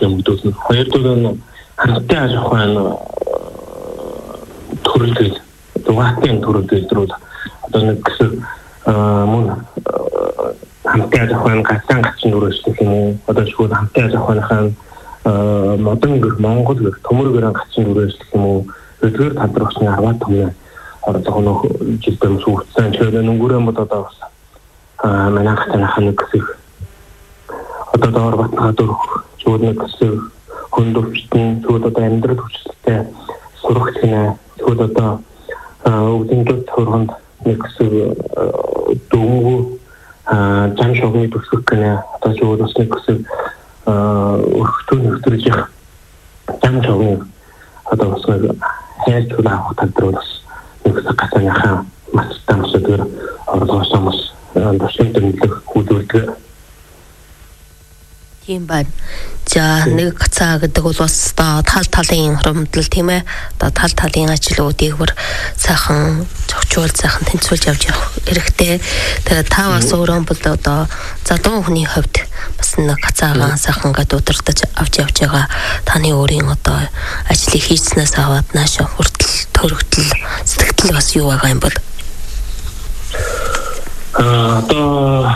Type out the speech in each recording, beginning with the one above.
нэмэгдүүлнэ. Хоёрдугаар нь хамттай аж ахуйн төрөлдөл дугаатын төрөлдөл рүү одоо нэг мөн хамттай аж ахуйн гацаан гачин өрөөсдөх юм уу одоо шууд хамттай аж ахуйнхаа модон Монгол төмөр гачин өрөөсдөх юм уу өдгөр талдрахсны 10 томны оролцоог жилдээ сүүгдсэн чөлөө нүгүрэн бод одоо бас манай хатанахан нэг хэсэг одоо доор батгаа дөрөх шууд нэг хэсэг хөндөвчтэн шууд одоо амьдрал хүчлээ сурах гинэ шууд одоо өвдөндөд төрөнд нэг хэсэг дөнгөө зам шогны төсөх гинэ одоо шууд бас нэг хэсэг өрхтөн нөхдөж явах зам шогны одоо бас хайр төлөө авах талбар бас нэг гацааныхаа мацтай бас өөр орлогоосоо бас дэвшилт нөлөөх хөлөөлдөг. Тийм байна. За нэг гацаа гэдэг бол бас тал талын хөрөмдөл тийм ээ. Одоо тал талын ажлуудыг бүр сайхан зохицуул сайхан тэнцвүүлж явж явах хэрэгтэй. Тэгээд та бас өөрөө бол одоо залуу хүний хувьд бас нэг гацаагаа сайхан гад удирдах авч явж байгаа. Таны өөрийн одоо ажлыг хийснээс аваад нааш хүртэл төрөгдөл сэтгэл бас юу байгаа юм бол одоо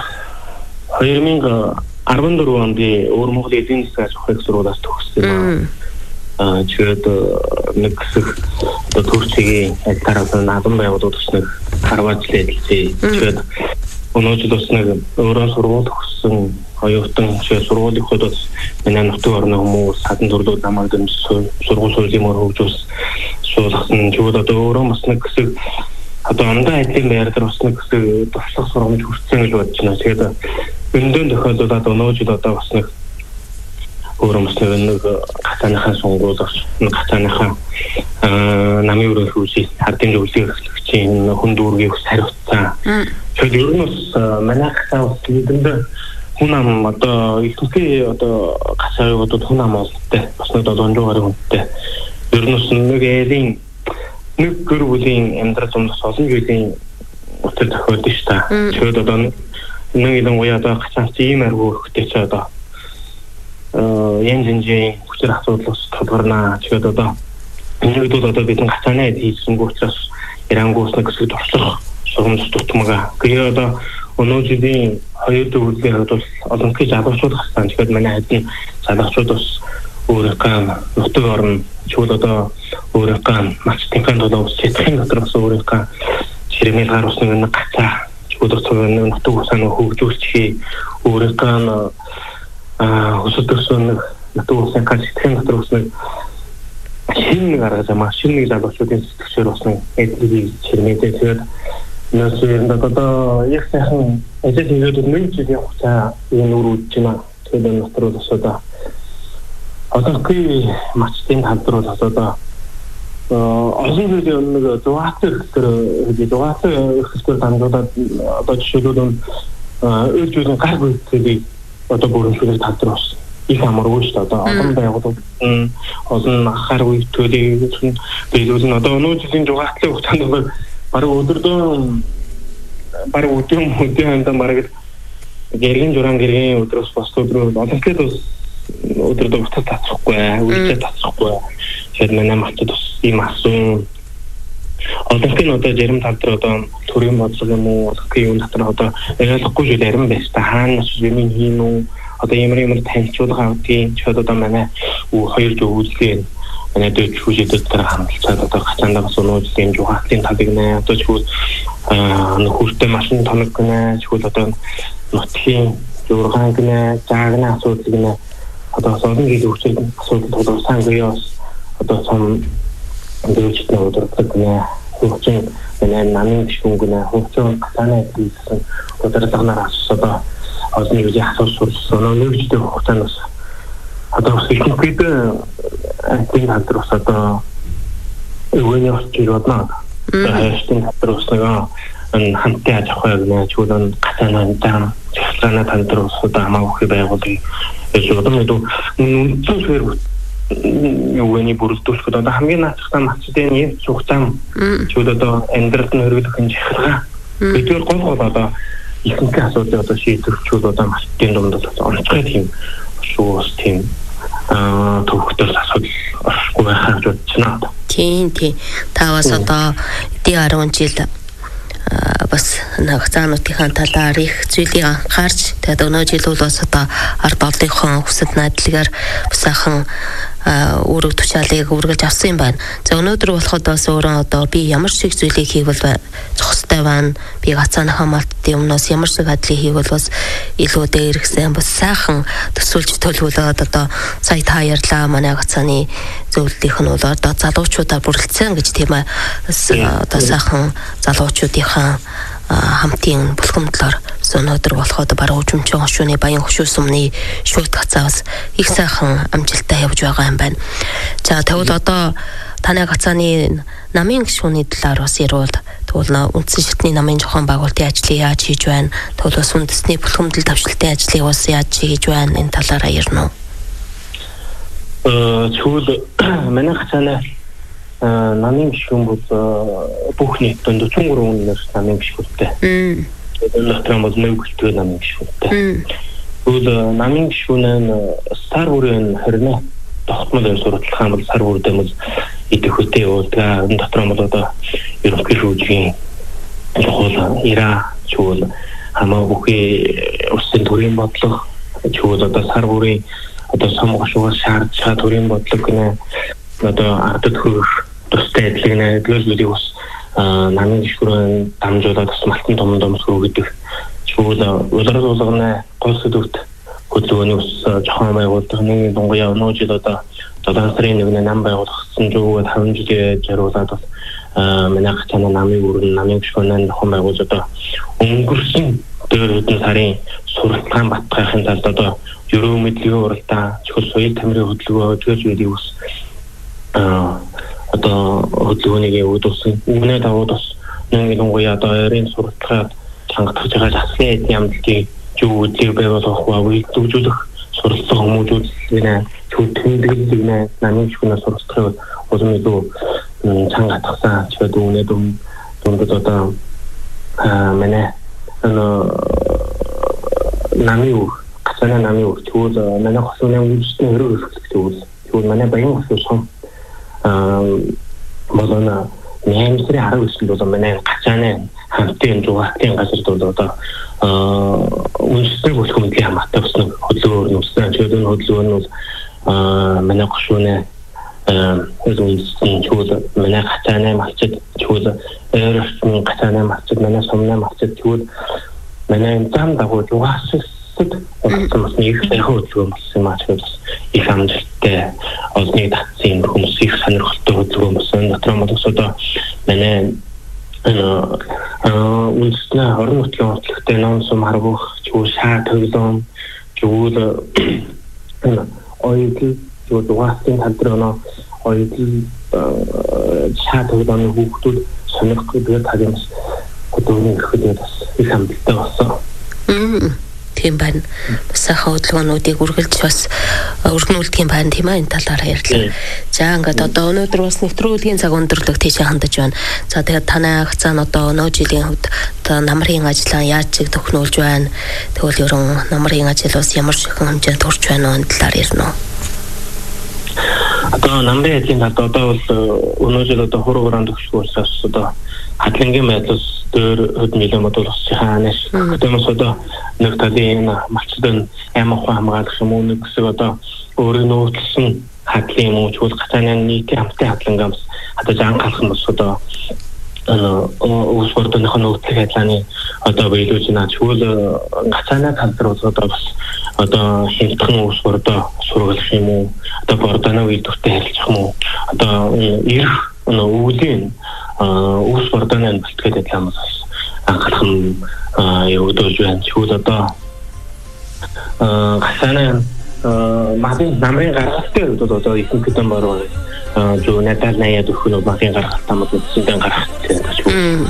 2014 онд Өвөр Монголын эдийн засгийн аж ахуйн сургуулиас төгссөн. Тэгээд нэг хэсэг одоо төрчгийн альтараас наадам байгууллагад төснөх харваачлал эдэлжээ. Тэгээд өнөөдөр бас нэг өөрөө сургууль төгссөн оюутан сургуулийн хөдөлс манай нутгийн орны хүмүүс садан зурлууд намайг дэмжиж сургууль сургамаар хөгжүүлсэн суулгасан. Тэгээд одоо өөрөө бас нэг хэсэг одоо андаа ажлын байр дээр бас нэг хэсэг туршлага сургамж хүрсэн гэж бодож байна. Тэгээд өндөнд тохиолдолд өнөөдөр одоо бас нэг өөрөө бас нэг гацааныхаа сонгуулах нэг гацааныхаа намын өрөөх үгүй хардын зөвлөлийн хэрэглэгчийн хүн дүүргийн ус хариуцсан. Тэгэхээр ер нь бас манай гацаа бас нэгэндээ хүн ам одоо ихэнхдээ одоо гацаагууд хүн ам олдтой бас нэг донжуугаар хүнтэй. Ер нь бас нэг ээлийн нэг гэр бүлийн амьдрал зумдас олон жилийн өтөр тохиолдсон шүү дээ. Тэгэхээр одоо нэг юм уяада гацаач ийм аргуу хөхтэй ч одоо янзэнжийн хүчээр асуудлаас толгорнаа. Тэгээд одоо нэгдвэл одоо бидний гацааны хийсэн учраас Ирангуус нэг хэсэг туршлах сургамж тутмага. Тэгээд одоо өнөөдрийн хоёр төвлөрийн хувьд бол олонхий залуучууд гарсан. Тэгэхээр манай хэдийн залуучууд бас өөрийнхөө нутаг орн чууд одоо өөрийнхөө мачтынхаа төлөө сэтгэхийн дотор бас өөрийнхөө чирмэл гар усны нэг гацаа чууд одоо нутаг усаа хөгжүүлчихээ өөрийнхөө өсөлтсөн нутаг усын сэтгэхийн дотор бас нэг шинэ гаргаж машин нэг залуучуудын сэтгэлээр бас нэг эдгээр чирмэлтэй тэгээд нэсвэрэн одоо яг сайхан ажил хийгээд нэг жилийн хугацаа энэ үрүүлж байна. Тэгээд дотор бас одоо одоогийн мачтын хамтрал одоо олон жилийн нэг зугаацэр хэсгээр дамжуулаад одоо жишээлбэл үйлдвэрийн гар бүлтгийг одоо бүрэнхүүрээр талдруулсан. Их амаргүй шүү дээ. Одоо олон байгууллагууд олон ахаар үйлдвэрийг биелүүлэн одоо өнөө жилийн зугаацлын хугацаанд бараг өдөрдөө бараг гэргийн журам гэргийн өдрөөс бас өдрөө олонхийд бас өдрөдөө утас тасахгүй үйлдэл тасахгүй тэгээд манай мартад бас ийм асуун олонхийг одоо жирам тал дээр одоо төрийн бодлого юм уу олонхийг юм дотор одоо ойлгохгүй зүйл арим байж та хаана юм хийн үү одоо ямар танилцуулга авдгийг ч одоо манай хоёр зөвлөлийн манай дэвч хүчтэй дээр хамталцаад одоо гацаандаа бас өнөөдрийн жугаалтын талыг нэ одоо чгүй нөхөртэй машин тоног гэнэ чгүй одоо нутгийн зургаан гэнэ заагны асуудал гэнэ одоо олон жилийн хүчтэй асуудал тодорхой сангийн одоо сон дэвчтэй удирдах гэнэ хөгжин манай намын гүнгэнэ хөгжин гацааны хийсэн удирдлагаар одоо олон жилийн асуудал өнөөдрийн хугацаанд одоо ихэнхэд тийм хамтрах одоо өвөний орчиг бодно. Хайрын хамтрах нэг хамтын аж ахуйг нээжүүлэн гацаанаа цэцлэнэ хамтрах одоо хамаагүй байгуулгыг зөвхөн үнцээр өвөний бүрэлдэхүүн одоо хамгийн наацтай мацдын юм цугцаан чүүд одоо амьдралд нь хөргөлөх хэмжээ. Бидгээр гол одоо ихэнх асуудал одоо шийдвэрчүүд одоо мацдын дунд онцгой тийм шуус тийм төвхтөл асуудал оршихгүй байхаа гэж бодож байна. Тийм. Та бас одоо 10 жил бас нагцаануудынхаа талаар их зүйлийг анхаарч тэгээд өнөө жил бол бас одоо ард олонхоо хүсэл найдлагаар бас сайхан өөрөг тушаалыг үргэлж авсан юм байна. За өнөөдөр болоход бас өөрөө одоо би ямар шиг зүйлийг хийвэл зохистой байна. Би гацааныхаа малтын өмнөөс ямар шиг хадлыг хийвэл бас илүү дээрхсэн бас сайхан төсөөлж төлөвлөд одоо сая та ярьлаа манай гацааны зөвлөлийнх нь бол одоо залуучуудаа бүрэлдсэн гэж тийм ээ. Бас одоо сайхан залуучуудынхаа хамтын булхамдлаар өнөөдөр болоход баруун хөгжмчин хошууны баян хөшөө сумны шууд гацаавс их сайхан амжилттай явж байгаа юм байна. За тэгвэл одоо таны гацааны намын гишүүний талаар бас ярил. Тэгвэл үндсэн шатны намын зохион байгуулалтын ажлыг яаж хийж байна? Тэгвэл бас үндэсний булхамдал давшилтын ажлыг бас яаж хийж байна? Энэ талаараа ярина уу? Тэгвэл манай гацааны намын гишүүн бол бүх нийтдээ 43 үнээр намын гишүүнтэй. Энэ дотор бол нэгдэлтэй намын гишүүнтэй. Тэгвэл намын гишүүн нь сар бүрийн 28 тогтмол сурталчилгаан бол сар бүрдээ бол идэх үедээ явуулдаг. Энэ дотор бол одоо ерөнхий шүүжгийн чухал ира чуул хамаагүй улсын төрийн бодлого чуул одоо сар бүрийн одоо сонгогчдоос шаардж төрийн бодлого гэнэ одоо ардд хөрөх тустай адилхан нэглэлүүдийг бас намын гишүүн дамжуулаад бас малтан том сөрөг гэдэг чуул улирал болгоно гол сэдвт хөдөлгөөний ус зохион байгуулалт нэг дунгуяа өнөө жил одоо 7 сарын 1-нд нам байгуулагдсан зүгт 5 жилийн зориулаад бол манай гацааны намын өрн намын гишүүнээ зохион байгуулж одоо өнгөрсөн 4 сарын сурталчилгаан батгахын тулд одоо ерөө мэдлэгийн уралдаан чухал соёл тамирын хөдөлгөөн өдгөөж үйдийг ус одоо хөдөлгөөнийг үүдүүлсэн. Үүнээ даваад бас нэг дунгуяа одоо ярийн сурталчилгаанд чангатгаж байгаа засгийн эдийн амлалтыг зөвлөлийг байгуулах үйлдвэрлэх суралцах хүмүүжүүлэлт тэмдэглэлийг намын гишүүнээс суралцах улам илүү чанга татсан ч гэдэг үнэ дундад одоо манай намын гацааны намын тэгвэл манай госны үйлчлэлийн өрөө өргөх тэгвэл манай баян госны сум болона 8 сарын 19-нд бол манай гацааны хамтын зугаалтын газарт бол одоо үндэсний бүлхэмдлийн хамаатай бас нэг хөдөлгөөр нэмсэн. Тэгээд энэ хөдөлгөөр нь бол манай гошууны үндэсний чуул манай гацааны малчид чуул өөрсдийн гацааны малчид манай сумны малчид чуул манай зам дагуу зугаасад болсон бас нэг их хөдөлгөөр болсон юм аа. Тэгээд их амжилттай олныг татсан хүмүүс их сонирхолтой хөдөлгөөр болсон. Дотор нь одоо манай үндэсний орон нутгийн онцлогтой ном сум харгуух чуул шаа төглөн чуул ойдл чуул угаасан хамтрано ойдл шаа төглөний хүүхдүүд сонирхох гэдэг талаас хөдөлгөөний ихэд бас их амжилттай болсон. Тийм байна. Бас хөдөлгөөнүүдийг үргэлж бас өргөнүүлдэг юм байна тийм ээ энэ талаараа ярьлаа. За ингээд одоо өнөөдөр бас нэвтрүүлгийн цаг өндөрлөг тийшээ хандаж байна. За тэгээд танай гацаан одоо өнөө жилийн хувьд одоо намрын ажлаа яаж чиг төхнүүлж байна. Тэгвэл ерөн намрын ажил бас ямар шихэн хэмжээнд хүрч байна вэ энэ талаар ярина уу? Одоо намрын ажлын талд одоо бол өнөө жил одоо хуруугаар төгсгөө учраас одоо хадлангийн байдлаас дөр хөдөлмөлийн модуль хаанаас гэмээс одоо нэг талын малчдын ямар хамгаалах юм уу нэг хэсэг одоо өөрөө нөөцлсөн хадлын юм уу чуул гацааны нийтийн хамтын хадлангаас одоо анхаарах юм бол одоо уус бордоных нь нөөцлөх хадлааны одоо биелүүлж байна. Чуул гацааны халдвар бол одоо бас одоо хямдхан уус бордоо сургалах юм уу одоо бордоно үйлдвэртэй харилцах юм уу одоо ирэх өвлийн уус бордоны бэлтгэл адилхан бас анхаарах нь явагдуулж байна. Чуул одоо гацааны намрын гаргалтын хувьд одоо их хэдэн бороо зөв надад наяад өгөх нь намрын гаргалтаа мод үндсэндээ гаргах гэж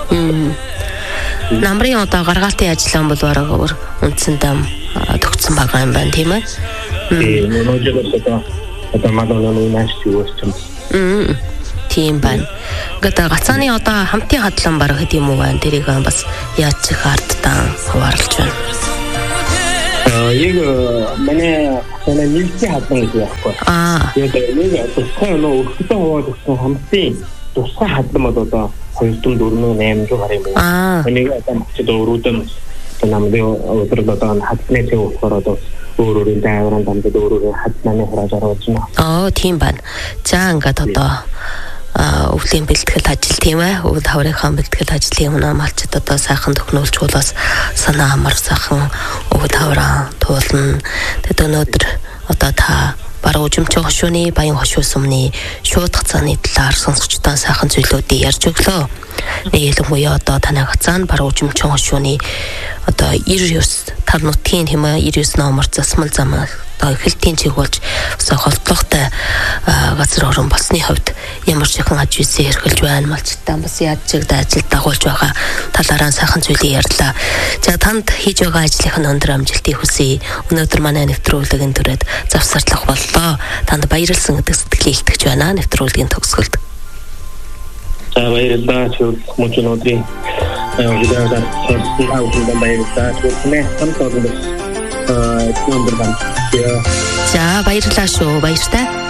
намрын одоо гаргалтын ажил бол бараг үндсэндээ төгссөн байгаа юм байна тийм ээ. Өнөө жил одоо мадонны нааш юусэн. Тийм байна. Ингээд гацааны одоо хамтын хадлан барах гэдэг юм уу байна. Тэрийг бас яаж чих ардтаа хуваарлж байна. Яг манай нийлцээ хадсан гэж байхгүй. Тэгээд нэг тусгай өөртөө хаваад өгсөн хамтын тусгай хадсан бол одоо 2.4-8 гаруй юм. Энийг одоо мөчд өөрөөдөө намдын өдрөд одоо хадсны цэг болохоор одоо өөрөөрийн дайвран дамжид өөрөөрийн хадснаны хурааж оруулж байна. Тийм байна. За ингээд одоо өвлийн бэлтгэл ажил тийм ээ. Өвөл хаврынхаа бэлтгэл ажлын өмнө малчид одоо сайхан төгнүүлж хуулаас санаа амар сайхан өвөл хавраа туулна. Тэгээд өнөөдөр одоо та баруун жимчэн хошууны баян хошуу сумны шууд хацааны талаар сонсогчдоо сайхан зүйлүүдийг ярьж өглөө. Нийлэнгүй одоо танай хацаанд баруун жимчэн хошууны одоо 99 тав нутгийн хэмээ 99 номер засмал зам одоо эхлэлтийн чиг болж холдлоготой газар орон болсны хувьд ямар ч их аж үйлсээ эрхэлж байна малчтаа бас яаж чигдээ ажил дагуулж байгаа талаараа сайхан зүйлийг ярьлаа. За танд хийж байгаа ажлынхаа өндөр амжилтыг хүсье. Өнөөдөр манай нэвтрүүлгийн түрээд завсарлах боллоо. Танд баярлсан гэдэг сэтгэлээ илтгэж байна нэвтрүүлгийн төгсгөлд. За баярлалаа. Мөн ч өнөөдрийн видеода сонссон аудион баярлалаа. Түлхнээ хамт олон За баярлалаа шүү. Баяртай.